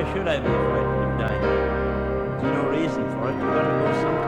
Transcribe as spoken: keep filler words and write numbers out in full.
should I be frightened of dying? There's no reason for it. You've got to go someplace.